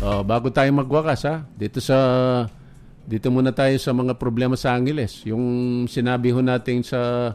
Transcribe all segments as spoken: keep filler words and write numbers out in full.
Oh, bago tayo magwakas ha, dito sa dito muna tayo sa mga problema sa Angeles. Yung sinabi ho natin sa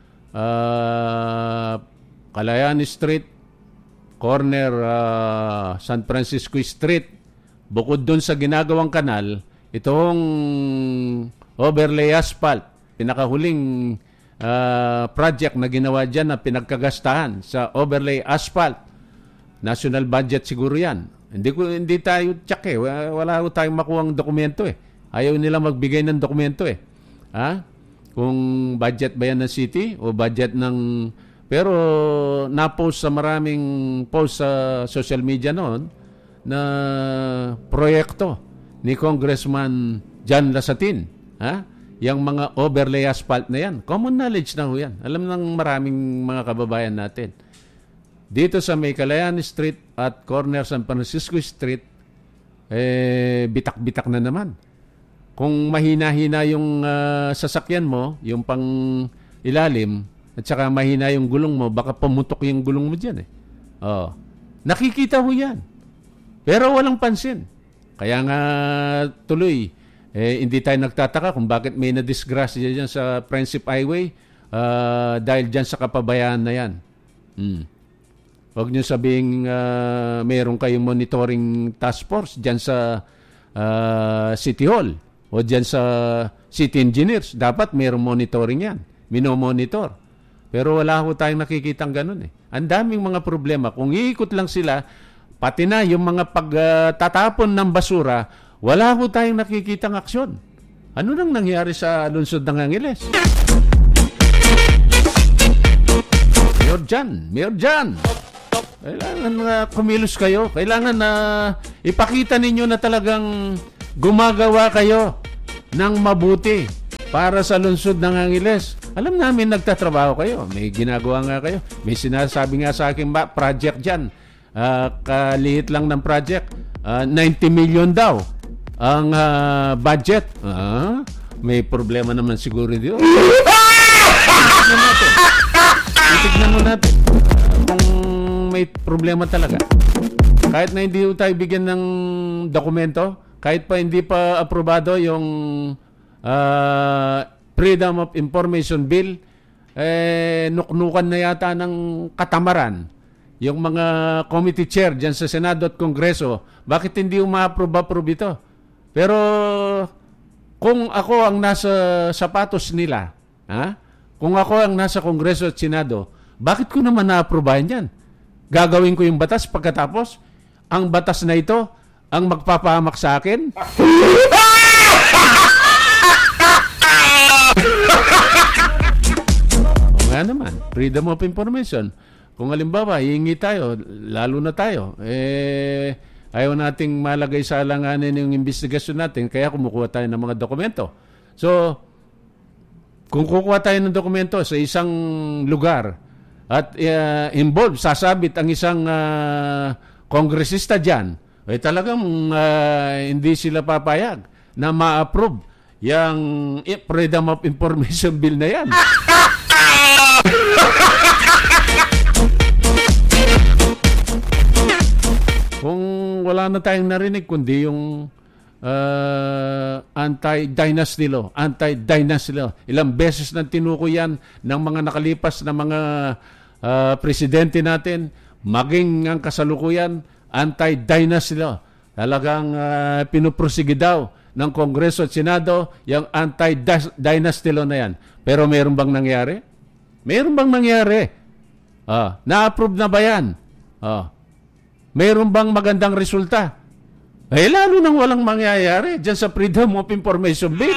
uh, Kalayani Street, corner uh, San Francisco Street, bukod dun sa ginagawang kanal, itong overlay asphalt, pinakahuling uh, project na ginawa dyan na pinagkagastahan sa overlay asphalt. National budget siguro yan. Hindi ko hindi tayo check eh. Wala, wala ko tayong makuhang dokumento eh. Ayaw nila magbigay ng dokumento eh. Ha? Kung budget ba yan ng city o budget ng... Pero na-post sa maraming post sa social media noon na proyekto ni Congressman John Lasatin. Ha? Yang mga overlay asphalt na yan. Common knowledge na ho yan. Alam ng maraming mga kababayan natin. Dito sa may Kalayani Street at corner San Francisco Street, eh, bitak-bitak na naman. Kung mahina-hina yung uh, sasakyan mo, yung pang ilalim, at saka mahina yung gulong mo, baka pumutok yung gulong mo dyan eh. Oh. Nakikita ho yan. Pero walang pansin. Kaya nga tuloy, eh, hindi tayo nagtataka kung bakit may na-disgrasya dyan sa Friendship Highway uh, dahil dyan sa kapabayaan na yan. Hmm. Huwag nyo sabing uh, mayroon kayong monitoring task force dyan sa uh, City Hall o dyan sa City Engineers. Dapat mayroong monitoring yan. Minomonitor. Pero wala ho tayong nakikitang ganun eh. Ang daming mga problema. Kung iikot lang sila, pati na yung mga pagtatapon uh, ng basura, wala ho tayong nakikitang aksyon. Ano nang nangyari sa lungsod ng Angeles? Mayor Jan, Mayor Jan. Kailangan na uh, kumilos kayo. Kailangan na uh, ipakita ninyo na talagang gumagawa kayo ng mabuti para sa lungsod ng Angeles. Alam namin nagtatrabaho kayo. May ginagawa nga kayo. May sinasabi nga sa akin ba, project dyan. Uh, kaliit lang ng project. Uh, ninety million daw ang uh, budget. Uh, may problema naman siguro dito. Titignan natin. Titignan mo natin. Kung may problema talaga. Kahit na hindi tayo bigyan ng dokumento, kahit pa hindi pa aprobado yung uh, Freedom of Information Bill, eh, nuknukan na yata ng katamaran yung mga committee chair dyan sa Senado at Kongreso. Bakit hindi uma-approve-approve ito? Pero kung ako ang nasa sapatos nila, ha? Kung ako ang nasa Kongreso at Senado, bakit ko naman na-approvehan yan? Gagawin ko yung batas pagkatapos ang batas na ito ang magpapahamak sa akin? O nga naman, freedom of information. Kung halimbawa, hihingi tayo, lalo na tayo, eh, ayaw nating malagay sa alanganin yung investigasyon natin, kaya kumukuha tayo ng mga dokumento. So, kung kukuha tayo ng dokumento sa isang lugar, at uh, involved, sasabit ang isang uh, kongresista dyan, ay talagang uh, hindi sila papayag na ma-approve yung Freedom of Information Bill na yan. Kung wala na tayong narinig, kundi yung uh, anti-dynasty law, anti-dynasty law. Ilang beses nang tinuko yan ng mga nakalipas na mga uh, presidente natin, maging ang kasalukuyan, anti-dynasty law. Talagang uh, pinuprosige daw ng Kongreso at Senado yung anti-dynasty law na yan. Pero mayroon bang nangyari? Mayroon bang nangyari? Ah, na-approve na ba yan? Ah, mayroon bang magandang resulta? Eh, lalo nang walang mangyayari dyan sa Freedom of Information Bill.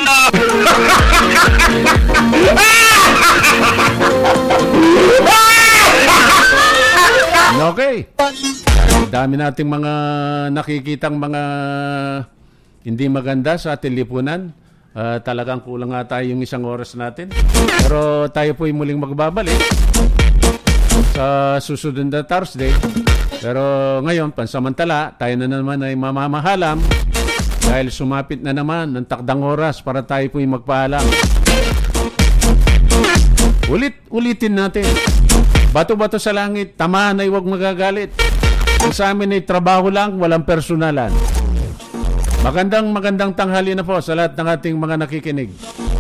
Okay. Dami nating mga nakikitang mga hindi maganda sa ating lipunan. Uh, talagang kulang nga tayo yung isang oras natin. Pero tayo po'y muling magbabalik sa susunod na Thursday. Pero ngayon, pansamantala, tayo na naman ay mamamahalam dahil sumapit na naman ng takdang oras para tayo po'y magpaalam. Ulit, ulitin natin. Bato-bato sa langit, tamaan ay huwag magagalit. Ang sa amin ay trabaho lang, walang personalan. Magandang magandang tanghali na po sa lahat ng ating mga nakikinig.